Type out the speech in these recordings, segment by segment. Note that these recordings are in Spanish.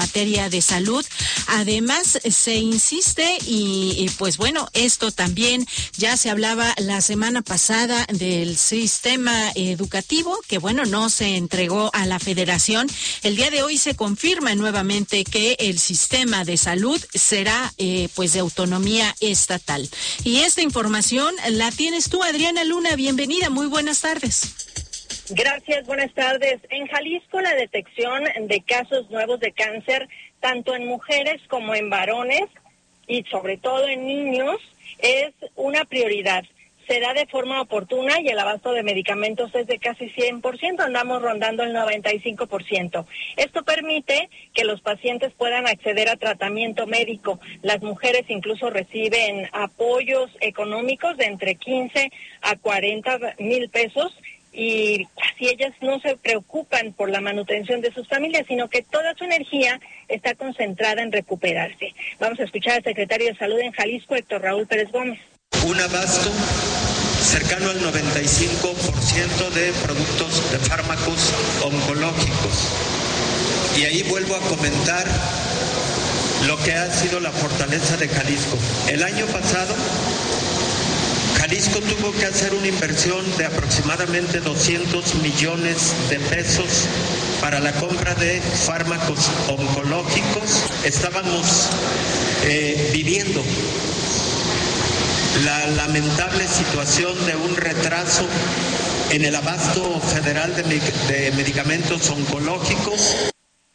materia de salud. Además, se insiste y pues bueno, esto también ya se hablaba la semana pasada del sistema educativo, que bueno, no se entregó a la Federación. El día de hoy se confirma nuevamente que el sistema de salud será pues de autonomía estatal. Y esta información la tienes tú, Adriana Luna. Bienvenida, muy buenas tardes. Gracias, buenas tardes. En Jalisco, la detección de casos nuevos de cáncer, tanto en mujeres como en varones y sobre todo en niños, es una prioridad. Se da de forma oportuna y el abasto de medicamentos es de casi 100%, andamos rondando el 95%. Esto permite que los pacientes puedan acceder a tratamiento médico. Las mujeres incluso reciben apoyos económicos de entre 15 a 40 mil pesos, y así ellas no se preocupan por la manutención de sus familias, sino que toda su energía está concentrada en recuperarse. Vamos a escuchar al secretario de Salud en Jalisco, Héctor Raúl Pérez Gómez. Un abasto cercano al 95% de productos de fármacos oncológicos. Y ahí vuelvo a comentar lo que ha sido la fortaleza de Jalisco. El año pasado, Jalisco tuvo que hacer una inversión de aproximadamente 200 millones de pesos para la compra de fármacos oncológicos. Estábamos viviendo la lamentable situación de un retraso en el abasto federal de medicamentos oncológicos.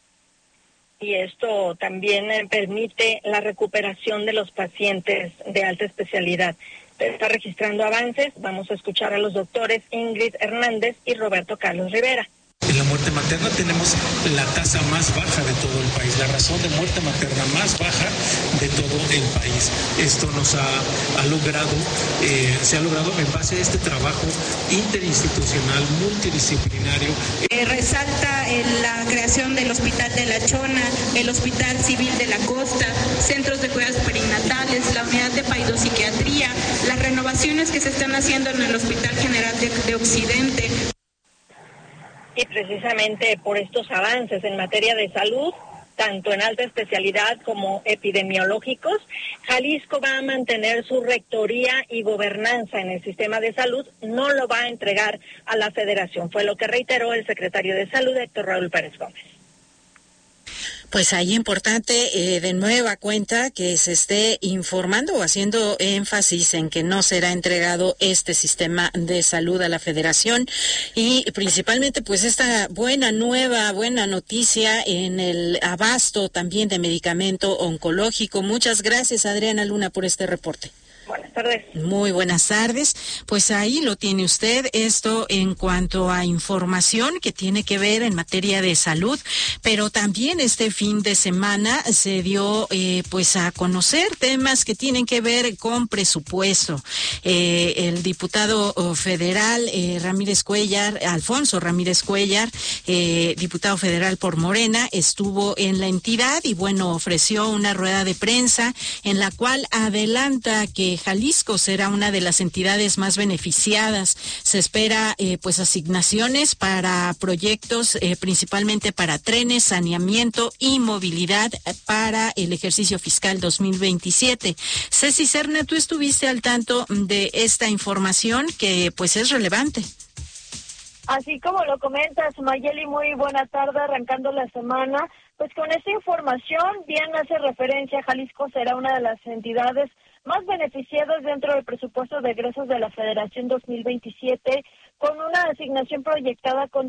Y esto también permite la recuperación de los pacientes de alta especialidad. Está registrando avances. Vamos a escuchar a los doctores Ingrid Hernández y Roberto Carlos Rivera. En la muerte materna tenemos la tasa más baja de todo el país, la razón de muerte materna más baja de todo el país. Esto se ha logrado en base a este trabajo interinstitucional, multidisciplinario. Resalta la creación del Hospital de La Chona, el Hospital Civil de la Costa, centros de cuidados perinatales, la unidad de paidopsiquiatría, las renovaciones que se están haciendo en el Hospital General de Occidente. Y precisamente por estos avances en materia de salud, tanto en alta especialidad como epidemiológicos, Jalisco va a mantener su rectoría y gobernanza en el sistema de salud, no lo va a entregar a la Federación. Fue lo que reiteró el secretario de Salud, Héctor Raúl Pérez Gómez. Pues ahí importante de nueva cuenta que se esté informando o haciendo énfasis en que no será entregado este sistema de salud a la Federación, y principalmente pues esta buena noticia en el abasto también de medicamento oncológico. Muchas gracias, Adriana Luna, por este reporte. Buenas tardes. Muy buenas tardes. Pues ahí lo tiene usted, esto en cuanto a información que tiene que ver en materia de salud, pero también este fin de semana se dio pues a conocer temas que tienen que ver con presupuesto. El diputado federal Alfonso Ramírez Cuellar, diputado federal por Morena, estuvo en la entidad y bueno, ofreció una rueda de prensa en la cual adelanta que Jalisco será una de las entidades más beneficiadas. Se espera pues asignaciones para proyectos principalmente para trenes, saneamiento y movilidad para el ejercicio fiscal 2027. Ceci Serna, tú estuviste al tanto de esta información que pues es relevante. Así como lo comentas, Mayeli, muy buena tarde, arrancando la semana. Pues con esta información, bien hace referencia, Jalisco será una de las entidades más beneficiadas dentro del presupuesto de egresos de la Federación 2027, con una asignación proyectada con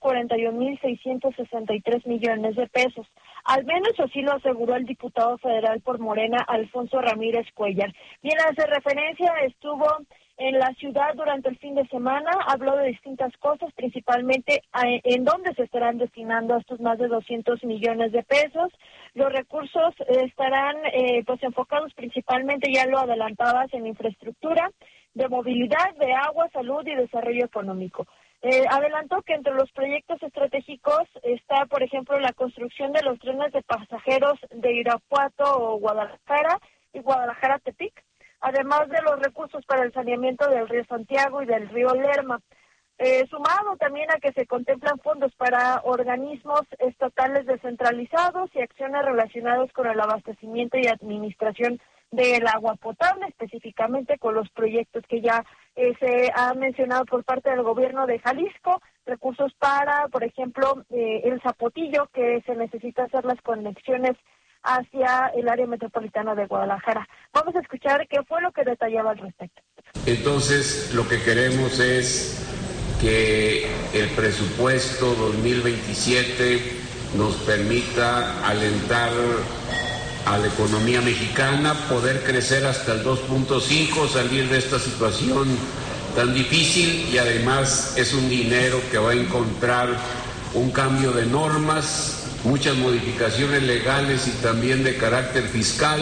241,663 millones de pesos. Al menos así lo aseguró el diputado federal por Morena, Alfonso Ramírez Cuellar. Bien hace referencia, estuvo en la ciudad durante el fin de semana, habló de distintas cosas, principalmente en dónde se estarán destinando estos más de 200 millones de pesos. Los recursos estarán pues enfocados principalmente, ya lo adelantabas, en infraestructura, de movilidad, de agua, salud y desarrollo económico. Adelantó que entre los proyectos estratégicos está, por ejemplo, la construcción de los trenes de pasajeros de Irapuato o Guadalajara y Guadalajara-Tepic, además de los recursos para el saneamiento del río Santiago y del río Lerma. sumado también a que se contemplan fondos para organismos estatales descentralizados y acciones relacionadas con el abastecimiento y administración del agua potable, específicamente con los proyectos que ya se ha mencionado por parte del gobierno de Jalisco, recursos para, por ejemplo, el Zapotillo, que se necesita hacer las conexiones hacia el área metropolitana de Guadalajara. Vamos a escuchar qué fue lo que detallaba al respecto. Entonces, lo que queremos es que el presupuesto 2027 nos permita alentar a la economía mexicana, poder crecer hasta el 2.5, salir de esta situación tan difícil, y además es un dinero que va a encontrar un cambio de normas, muchas modificaciones legales y también de carácter fiscal.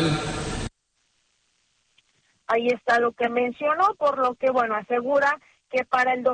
Ahí está lo que mencionó, por lo que, asegura que para el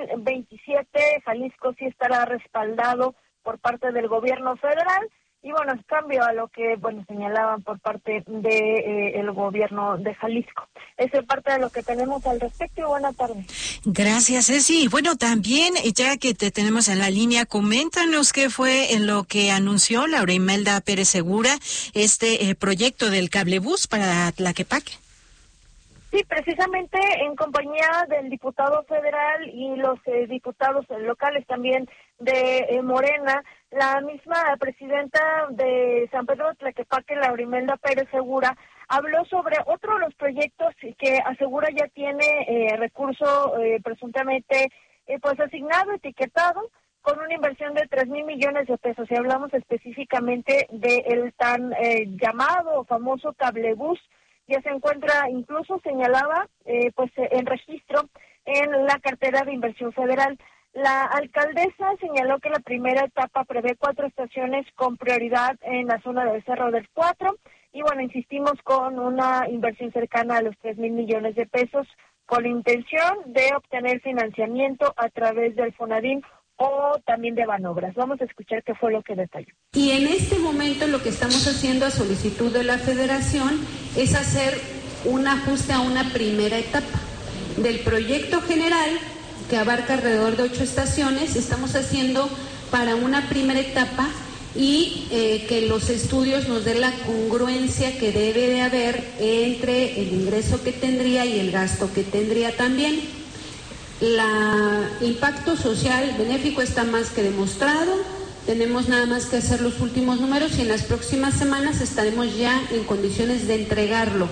2027 Jalisco sí estará respaldado por parte del gobierno federal, y en cambio a lo que señalaban por parte de el gobierno de Jalisco. Esa es parte de lo que tenemos al respecto, y buena tarde. Gracias, Ceci. Bueno, también, ya que te tenemos en la línea, coméntanos qué fue en lo que anunció Laura Imelda Pérez Segura, proyecto del cablebús para Tlaquepaque. Sí, precisamente en compañía del diputado federal y los diputados locales también de Morena, la misma presidenta de San Pedro Tlaquepaque, Laura Imelda Pérez Segura, habló sobre otro de los proyectos que asegura ya tiene recurso presuntamente asignado, etiquetado, con una inversión de 3,000 millones de pesos. Y hablamos específicamente del tan llamado famoso cablebús. Ya se encuentra, incluso señalaba, en registro en la cartera de inversión federal. La alcaldesa señaló que la primera etapa prevé 4 estaciones con prioridad en la zona del Cerro del 4, y insistimos con una inversión cercana a los 3,000 millones de pesos, con la intención de obtener financiamiento a través del Fonadín o también de Banobras. Vamos a escuchar qué fue lo que detalló. Y en este momento lo que estamos haciendo a solicitud de la Federación es hacer un ajuste a una primera etapa del proyecto general, que abarca alrededor de 8 estaciones. Estamos haciendo para una primera etapa y que los estudios nos den la congruencia que debe de haber entre el ingreso que tendría y el gasto que tendría también. El impacto social benéfico está más que demostrado. Tenemos nada más que hacer los últimos números y en las próximas semanas estaremos ya en condiciones de entregarlo.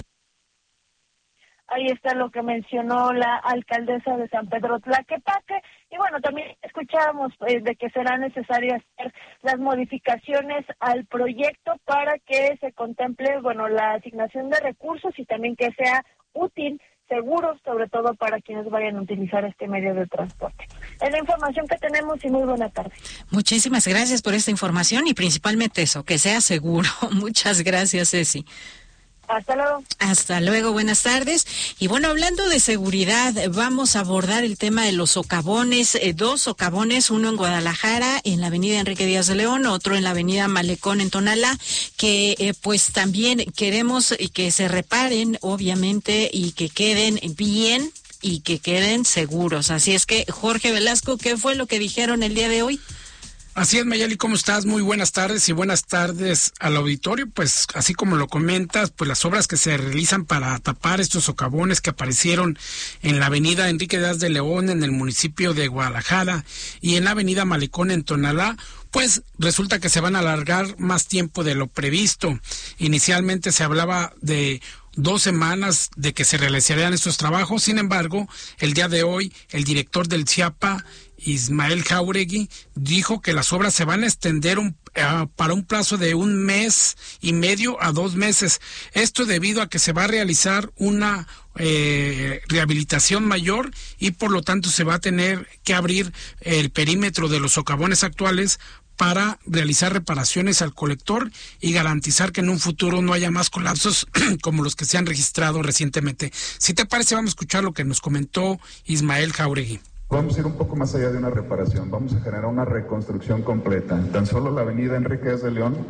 Ahí está lo que mencionó la alcaldesa de San Pedro Tlaquepaque. Y también escuchábamos de que será necesario hacer las modificaciones al proyecto para que se contemple, la asignación de recursos y también que sea útil, seguro, sobre todo para quienes vayan a utilizar este medio de transporte. Es la información que tenemos y muy buena tarde. Muchísimas gracias por esta información y principalmente eso, que sea seguro. Muchas gracias, Ceci. Hasta luego. Hasta luego, buenas tardes. Y hablando de seguridad, vamos a abordar el tema de los socavones, 2 socavones, uno en Guadalajara, en la avenida Enrique Díaz de León, otro en la avenida Malecón en Tonalá, que también queremos que se reparen, obviamente, y que queden bien y que queden seguros. Así es que, Jorge Velasco, ¿qué fue lo que dijeron el día de hoy? Así es, Mayeli, ¿cómo estás? Muy buenas tardes y buenas tardes al auditorio. Pues así como lo comentas, pues las obras que se realizan para tapar estos socavones que aparecieron en la avenida Enrique Díaz de León en el municipio de Guadalajara y en la avenida Malecón en Tonalá, pues resulta que se van a alargar más tiempo de lo previsto. Inicialmente se hablaba de 2 semanas de que se realizarían estos trabajos. Sin embargo, el día de hoy, el director del CIAPA, Ismael Jauregui, dijo que las obras se van a extender para un plazo de 1 mes y medio a 2 meses. Esto debido a que se va a realizar una rehabilitación mayor y por lo tanto se va a tener que abrir el perímetro de los socavones actuales para realizar reparaciones al colector y garantizar que en un futuro no haya más colapsos como los que se han registrado recientemente. Si te parece, vamos a escuchar lo que nos comentó Ismael Jauregui. Vamos a ir un poco más allá de una reparación, vamos a generar una reconstrucción completa. Tan solo la avenida Enrique Díaz de León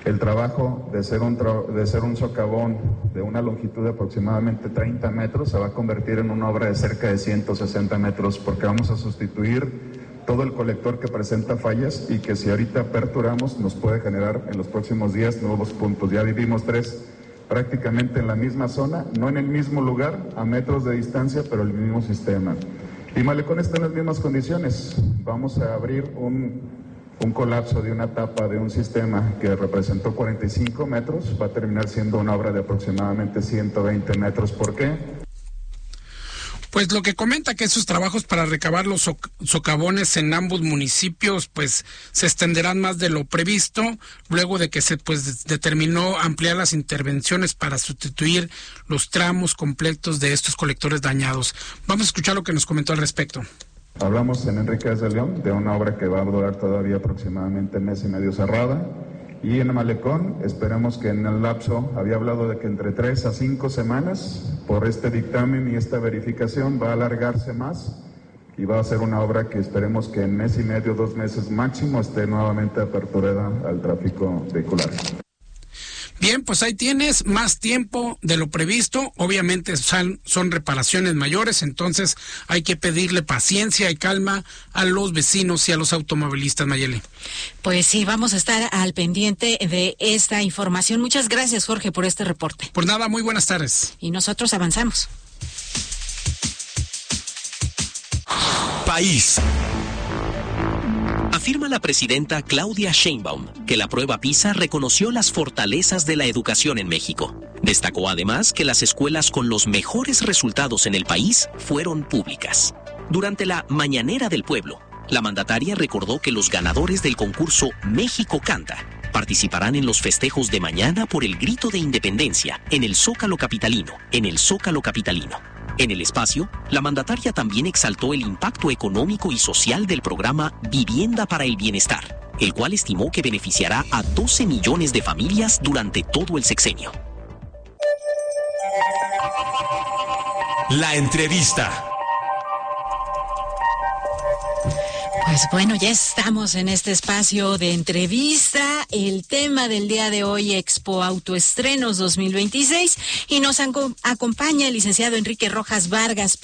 El trabajo de ser un socavón de una longitud de aproximadamente 30 metros se va a convertir en una obra de cerca de 160 metros, porque vamos a sustituir todo el colector que presenta fallas y que si ahorita aperturamos nos puede generar en los próximos días nuevos puntos. Ya vivimos 3 prácticamente en la misma zona, no en el mismo lugar, a metros de distancia, pero el mismo sistema. Y Malecón está en las mismas condiciones. Vamos a abrir un colapso de una tapa de un sistema que representó 45 metros, va a terminar siendo una obra de aproximadamente 120 metros. ¿Por qué? Pues lo que comenta que esos trabajos para recabar los socavones en ambos municipios pues se extenderán más de lo previsto, luego de que se determinó ampliar las intervenciones para sustituir los tramos completos de estos colectores dañados. Vamos a escuchar lo que nos comentó al respecto. Hablamos en Enríquez de León de una obra que va a durar todavía aproximadamente 1.5 meses cerrada, y en Malecón esperemos que en el lapso, había hablado de que entre 3 a 5 semanas, por este dictamen y esta verificación va a alargarse más y va a ser una obra que esperemos que en 1.5 meses, 2 meses máximo esté nuevamente aperturada al tráfico vehicular. Bien, pues ahí tienes más tiempo de lo previsto. Obviamente son reparaciones mayores, entonces hay que pedirle paciencia y calma a los vecinos y a los automovilistas, Mayeli. Pues sí, vamos a estar al pendiente de esta información. Muchas gracias, Jorge, por este reporte. Por nada, muy buenas tardes. Y nosotros avanzamos. País. Afirma la presidenta Claudia Sheinbaum que la prueba PISA reconoció las fortalezas de la educación en México. Destacó además que las escuelas con los mejores resultados en el país fueron públicas. Durante la Mañanera del Pueblo, la mandataria recordó que los ganadores del concurso México Canta participarán en los festejos de mañana por el grito de independencia en el Zócalo capitalino. En el espacio, la mandataria también exaltó el impacto económico y social del programa Vivienda para el Bienestar, el cual estimó que beneficiará a 12 millones de familias durante todo el sexenio. La entrevista. Pues bueno, ya estamos en este espacio de entrevista. El tema del día de hoy, Expo Autoestrenos 2026, y nos acompaña el licenciado Enrique Rojas Vargas,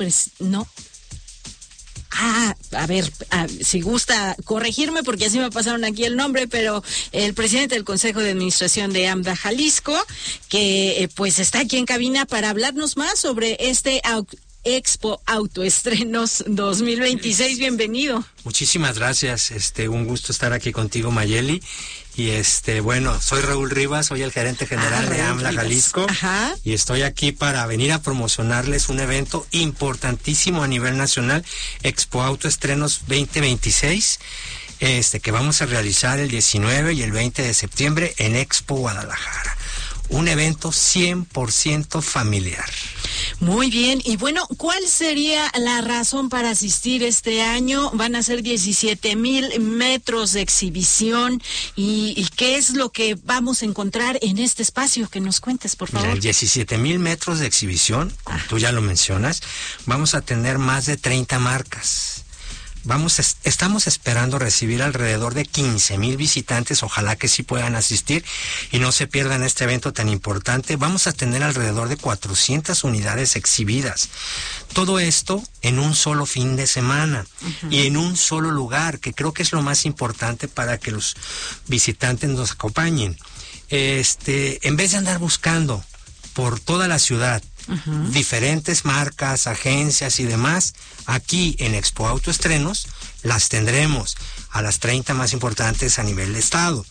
si gusta corregirme porque así me pasaron aquí el nombre, pero el presidente del Consejo de Administración de AMDA Jalisco, que pues está aquí en cabina para hablarnos más sobre este Expo Autoestrenos 2026. Bienvenido. Muchísimas gracias, un gusto estar aquí contigo, Mayeli. Y bueno, soy Raúl Rivas, soy el gerente general de AMLA Jalisco. Ajá. Y estoy aquí para venir a promocionarles un evento importantísimo a nivel nacional, Expo Autoestrenos 2026, que vamos a realizar el 19 y el 20 de septiembre en Expo Guadalajara. Un evento 100% familiar. Muy bien, y bueno, ¿cuál sería la razón para asistir este año? Van a ser 17,000 metros de exhibición, y ¿qué es lo que vamos a encontrar en este espacio? Que nos cuentes, por favor. Mira, 17,000 metros de exhibición, como tú ya lo mencionas, vamos a tener más de 30 marcas. Estamos esperando recibir alrededor de 15,000 visitantes, ojalá que sí puedan asistir y no se pierdan este evento tan importante. Vamos a tener alrededor de 400 unidades exhibidas. Todo esto en un solo fin de semana y en un solo lugar, que creo que es lo más importante para que los visitantes nos acompañen. En vez de andar buscando por toda la ciudad diferentes marcas, agencias y demás, aquí en Expo Autoestrenos las tendremos a las 30 más importantes a nivel de estado.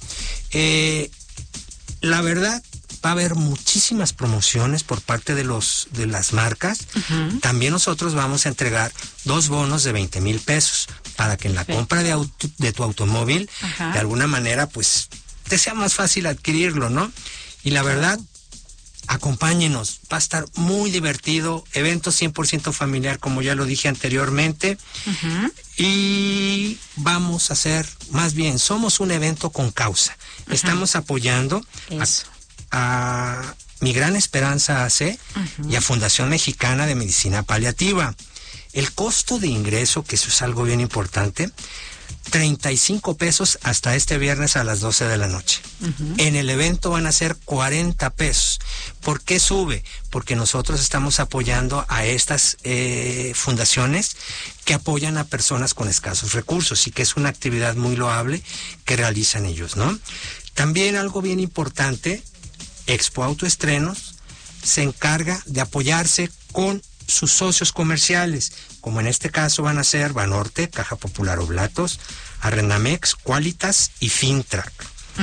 La verdad, va a haber muchísimas promociones por parte de las marcas. También nosotros vamos a entregar 2 bonos de 20,000 pesos para que en la compra de tu automóvil, de alguna manera, pues te sea más fácil adquirirlo, ¿no? Y la verdad, acompáñenos, va a estar muy divertido, evento 100% familiar, como ya lo dije anteriormente, y vamos a hacer, más bien, somos un evento con causa. Estamos apoyando a Mi Gran Esperanza AC y a Fundación Mexicana de Medicina Paliativa. El costo de ingreso, que eso es algo bien importante, 35 pesos hasta este viernes a las 12 de la noche. En el evento van a ser 40 pesos. ¿Por qué sube? Porque nosotros estamos apoyando a estas fundaciones que apoyan a personas con escasos recursos y que es una actividad muy loable que realizan ellos, ¿no? También algo bien importante, Expo Autoestrenos se encarga de apoyarse con sus socios comerciales, como en este caso van a ser Banorte, Caja Popular Oblatos, Arrendamex, Qualitas y Fintrack.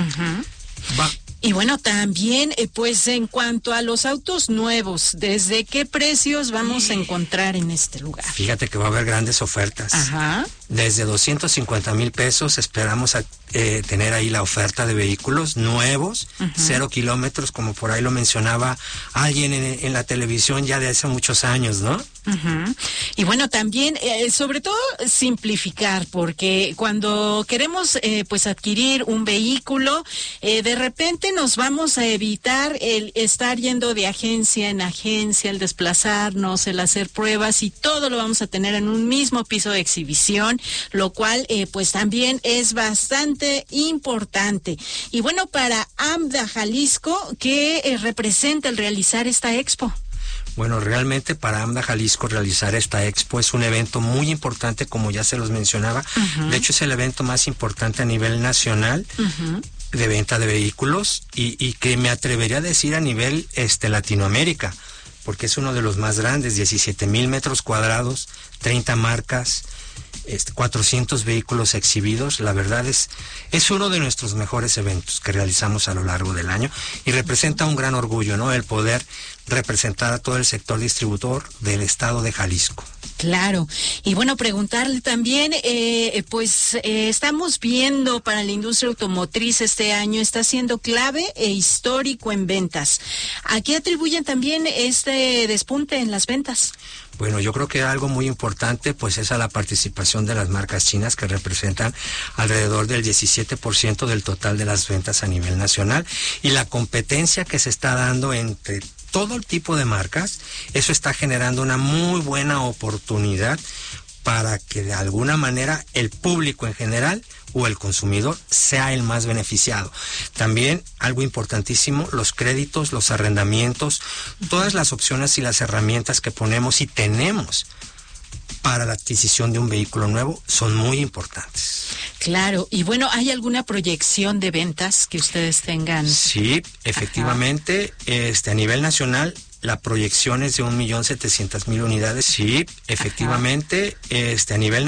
Y bueno, también, pues en cuanto a los autos nuevos, ¿desde qué precios vamos a encontrar en este lugar? Fíjate que va a haber grandes ofertas. Desde 250,000 pesos esperamos tener ahí la oferta de vehículos nuevos, 0 kilómetros, como por ahí lo mencionaba alguien en la televisión ya de hace muchos años, ¿no? Y bueno, también, sobre todo, simplificar, porque cuando queremos pues adquirir un vehículo, de repente nos vamos a evitar el estar yendo de agencia en agencia, el desplazarnos, el hacer pruebas, y todo lo vamos a tener en un mismo piso de exhibición, lo cual pues también es bastante importante. Y bueno, para AMDA Jalisco, ¿qué representa el realizar esta expo? Bueno, realmente para AMDA Jalisco realizar esta expo es un evento muy importante, como ya se los mencionaba. De hecho, es el evento más importante a nivel nacional de venta de vehículos y que me atrevería a decir a nivel Latinoamérica, porque es uno de los más grandes, 17,000 metros cuadrados, 30 marcas, 400 vehículos exhibidos. La verdad es uno de nuestros mejores eventos que realizamos a lo largo del año y representa un gran orgullo, ¿no? El poder representar a todo el sector distribuidor del estado de Jalisco. Claro. Y bueno, preguntarle también, estamos viendo para la industria automotriz este año está siendo clave e histórico en ventas. ¿A qué atribuyen también este despunte en las ventas? Bueno, yo creo que algo muy importante pues es a la participación de las marcas chinas, que representan alrededor del 17% del total de las ventas a nivel nacional, y la competencia que se está dando entre todo el tipo de marcas. Eso está generando una muy buena oportunidad para que de alguna manera el público en general o el consumidor sea el más beneficiado. También algo importantísimo, los créditos, los arrendamientos, todas las opciones y las herramientas que ponemos y tenemos para la adquisición de un vehículo nuevo son muy importantes. Claro, y bueno, ¿hay alguna proyección de ventas que ustedes tengan? Sí, efectivamente, a nivel nacional la proyección es de 1,700,000 unidades. Sí, efectivamente, a nivel